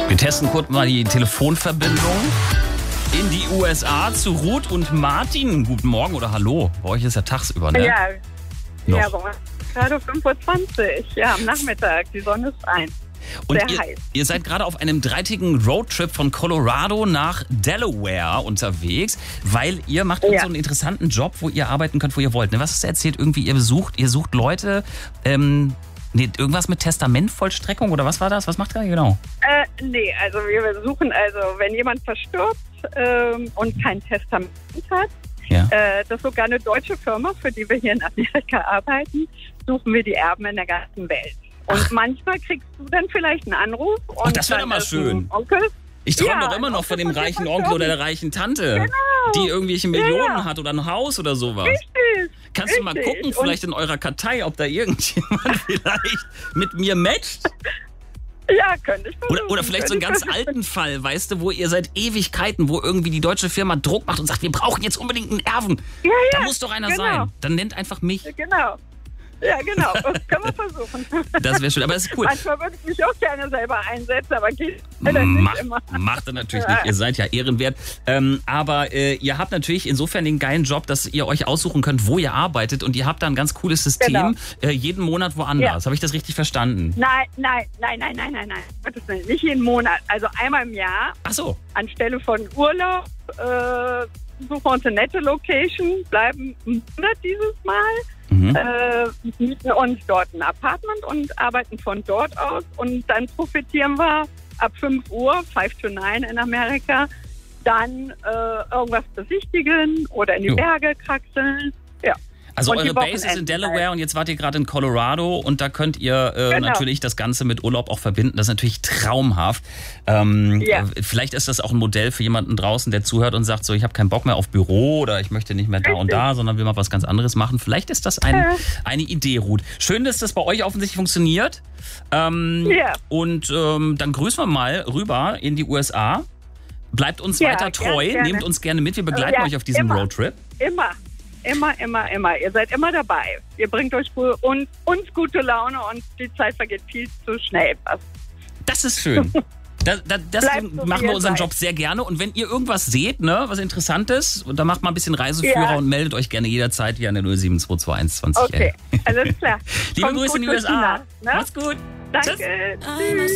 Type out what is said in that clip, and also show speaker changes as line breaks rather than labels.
Wir testen kurz mal die Telefonverbindung in die USA zu Ruth und Martin. Guten Morgen oder hallo. Bei euch ist ja tagsüber, ne?
Ja,
Noch.
ja, bei uns ist gerade 5:20 Uhr. Ja, am Nachmittag. Die Sonne ist rein.
Und
Sehr heiß.
ihr seid gerade auf einem 3-tägigen Roadtrip von Colorado nach Delaware unterwegs, weil ihr macht so einen interessanten Job, wo ihr arbeiten könnt, wo ihr wollt. Ne? Was hast du erzählt? Irgendwie ihr sucht Leute, irgendwas mit Testamentvollstreckung oder was war das? Was macht ihr genau?
Nee, also wir suchen, wenn jemand verstirbt und kein Testament hat, das ist sogar eine deutsche Firma, für die wir hier in Amerika arbeiten, suchen wir die Erben in der ganzen Welt. Und manchmal kriegst du dann vielleicht einen Anruf. Und
das wäre doch mal schön.
Onkel.
Ich träume doch immer noch von dem reichen Onkel oder der reichen Tante, die irgendwelche Millionen hat oder ein Haus oder sowas.
Richtig.
Kannst du mal gucken, vielleicht in eurer Kartei, ob da irgendjemand vielleicht mit mir matcht?
Ja, könnte ich versuchen.
Oder vielleicht so einen ganz alten Fall, weißt du, wo ihr seit Ewigkeiten, wo irgendwie die deutsche Firma Druck macht und sagt, wir brauchen jetzt unbedingt einen Erben.
Ja,
da muss doch einer sein. Dann nennt einfach mich.
Genau. Ja, genau. Das können wir versuchen.
Das wäre schön, aber das ist cool.
Manchmal würde ich mich auch gerne selber einsetzen, aber geht leider nicht immer.
Macht er natürlich nicht. Ihr seid ja ehrenwert. Aber ihr habt natürlich insofern den geilen Job, dass ihr euch aussuchen könnt, wo ihr arbeitet. Und ihr habt da ein ganz cooles System. Jeden Monat woanders. Habe ich das richtig verstanden?
Nein. Gottes Willen, nicht jeden Monat. Also einmal im Jahr.
Ach so.
Anstelle von Urlaub suchen wir uns eine nette Location, bleiben einen Monat dieses Mal. Mieten uns dort ein Apartment und arbeiten von dort aus. Und dann profitieren wir ab 5 Uhr, 5 to 9 in Amerika, dann irgendwas besichtigen oder in die Berge kraxeln. Ja.
Also eure Base ist in Delaware und jetzt wart ihr gerade in Colorado und da könnt ihr natürlich das Ganze mit Urlaub auch verbinden. Das ist natürlich traumhaft. Vielleicht ist das auch ein Modell für jemanden draußen, der zuhört und sagt so, ich habe keinen Bock mehr auf Büro oder ich möchte nicht mehr da und da, sondern will mal was ganz anderes machen. Vielleicht ist das eine Idee, Ruth. Schön, dass das bei euch offensichtlich funktioniert. Und dann grüßen wir mal rüber in die USA. Bleibt uns weiter treu, nehmt uns gerne mit, wir begleiten euch auf diesem Roadtrip. Immer. Ihr seid immer dabei. Ihr bringt euch uns gute Laune und die Zeit vergeht viel zu schnell. Das ist schön. Das machen wir unseren Job sehr gerne. Und wenn ihr irgendwas seht, ne, was Interessantes, dann macht mal ein bisschen Reiseführer und meldet euch gerne jederzeit hier an der 07221 2011.
Okay, alles klar.
Liebe Grüße in die USA.
Ne?
Macht's gut.
Danke. Tschüss.